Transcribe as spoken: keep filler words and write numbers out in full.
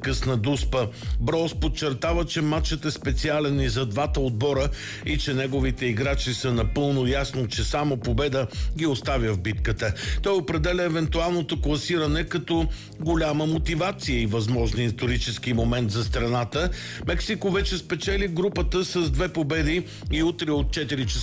непрекъсна дуспа. Броуз подчертава, че матчът е специален и за двата отбора и че неговите играчи са напълно ясно, че само победа ги оставя в битката. Той определя евентуалното класиране като голяма мотивация и възможен исторически момент за страната. Мексико вече спечели групата с две победи и утре от четири часа